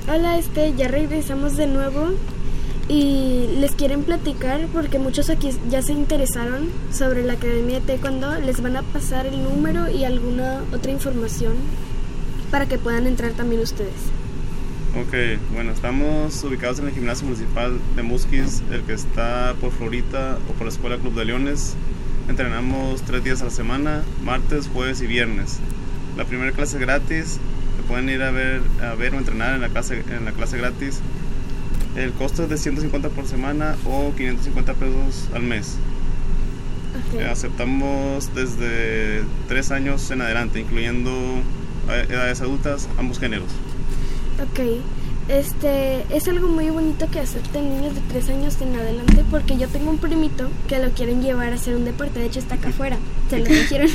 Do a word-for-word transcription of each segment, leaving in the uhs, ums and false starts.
Hola, este, ya regresamos de nuevo y les quieren platicar porque muchos aquí ya se interesaron sobre la Academia de Taekwondo. Les van a pasar el número y alguna otra información para que puedan entrar también ustedes. Ok, bueno, estamos ubicados en el gimnasio municipal de Musquis, el que está por Florita o por la Escuela Club de Leones. Entrenamos tres días a la semana, martes, jueves y viernes. La primera clase es gratis, se pueden ir a ver, a ver o entrenar en la clase, en la clase gratis. El costo es de ciento cincuenta por semana o quinientos cincuenta pesos al mes. Okay. Eh, aceptamos desde tres años en adelante, incluyendo edades adultas, ambos géneros. Ok, este, es algo muy bonito que acepten niños de tres años en adelante, porque yo tengo un primito que lo quieren llevar a hacer un deporte, de hecho está acá afuera, se lo dijeron,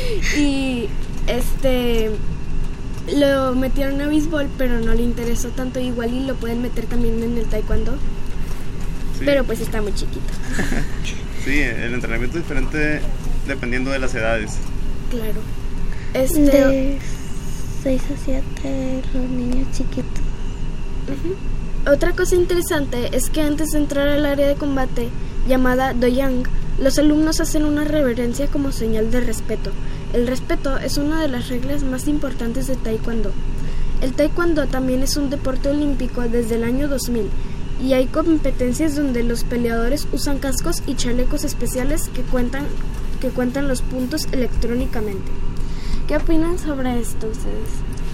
y este, lo metieron a béisbol, pero no le interesó tanto, igual y lo pueden meter también en el taekwondo, sí. Pero pues está muy chiquito. Sí, el entrenamiento es diferente dependiendo de las edades. Claro. Este... De seis a siete los niños chiquitos. Uh-huh. Otra cosa interesante es que antes de entrar al área de combate llamada Doyang, los alumnos hacen una reverencia como señal de respeto. El respeto es una de las reglas más importantes de Taekwondo. El Taekwondo también es un deporte olímpico desde el año dos mil y hay competencias donde los peleadores usan cascos y chalecos especiales que cuentan, que cuentan los puntos electrónicamente. ¿Qué opinan sobre esto ustedes?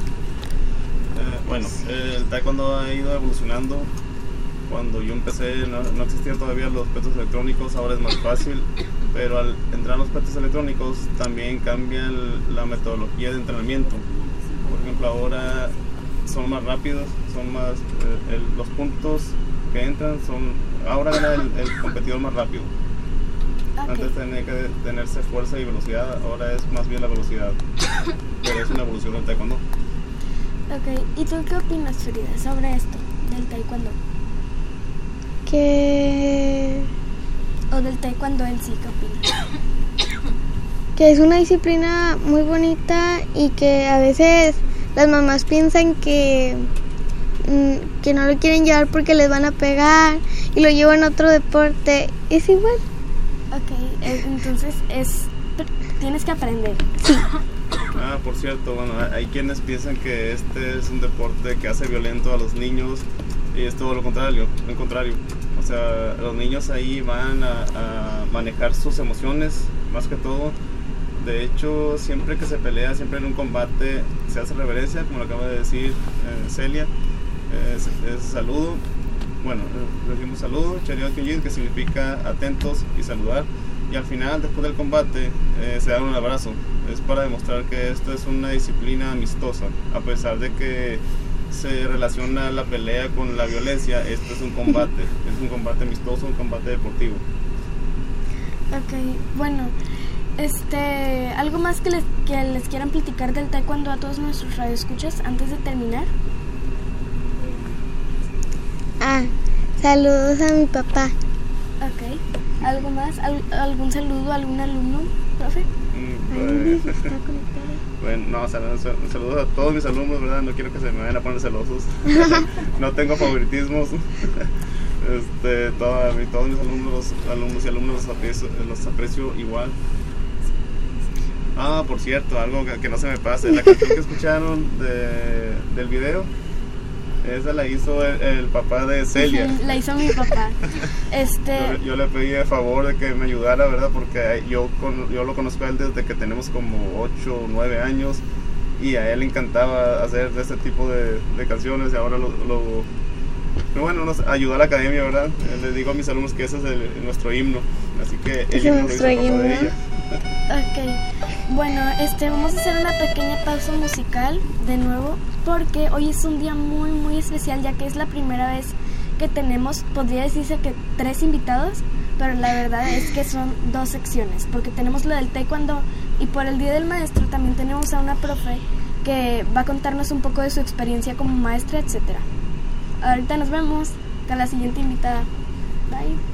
Eh, bueno, el taekwondo ha ido evolucionando. Cuando yo empecé no, no existían todavía los petos electrónicos, ahora es más fácil, pero al entrar los petos electrónicos también cambia el, la metodología de entrenamiento. Por ejemplo, ahora son más rápidos, son más eh, el, los puntos que entran son, ahora gana el, el competidor más rápido. Okay. Antes tenía que tenerse fuerza y velocidad, ahora es más bien la velocidad. Pero es una evolución del taekwondo. Ok, ¿y tú qué opinas, Frida, sobre esto, del taekwondo? Que... O del taekwondo en sí, ¿qué opinas? Que es una disciplina muy bonita y que a veces las mamás piensan que, que no lo quieren llevar porque les van a pegar y lo llevan a otro deporte. Es igual. Ok, entonces es tienes que aprender. Sí. Ah, por cierto, bueno, hay quienes piensan que este es un deporte que hace violento a los niños y es todo lo contrario, lo contrario. O sea, los niños ahí van a, a manejar sus emociones, más que todo. De hecho, siempre que se pelea, siempre en un combate se hace reverencia, como lo acaba de decir eh, Celia, es, es saludo. Bueno, decimos saludo, Chariot Kyujin, que significa atentos y saludar. Y al final, después del combate, eh, se dan un abrazo. Es para demostrar que esto es una disciplina amistosa. A pesar de que se relaciona la pelea con la violencia, esto es un combate. Es un combate amistoso, un combate deportivo. Ok, bueno, este, ¿algo más que les, que les quieran platicar del taekwondo a todos nuestros radioescuchas antes de terminar? Ah, saludos a mi papá. Ok, ¿algo más? ¿Al, ¿Algún saludo a algún alumno, profe? Mm, pues, bueno, no, saludos, saludos a todos mis alumnos, ¿verdad? No quiero que se me vayan a poner celosos. No tengo favoritismos. Este, toda, todos mis alumnos, alumnos y alumnos los aprecio, los aprecio igual. Ah, por cierto, algo que, que no se me pase. La canción que escucharon de, del video, esa la hizo el, el papá de Celia. La hizo mi papá. Este... Yo, yo le pedí el favor de que me ayudara, ¿verdad? Porque yo, con, yo lo conozco a él desde que tenemos como ocho o nueve años y a él le encantaba hacer este tipo de, de canciones y ahora lo... lo bueno, nos ayudó a la academia, ¿verdad? Le digo a mis alumnos que ese es el, nuestro himno, así que el himno lo hizo el papá de ella. Ok, bueno, este, vamos a hacer una pequeña pausa musical de nuevo porque hoy es un día muy muy especial, ya que es la primera vez que tenemos, podría decirse que tres invitados, pero la verdad es que son dos secciones, porque tenemos la del taekwondo y por el Día del Maestro también tenemos a una profe que va a contarnos un poco de su experiencia como maestra, etcétera. Ahorita nos vemos con la siguiente invitada. Bye.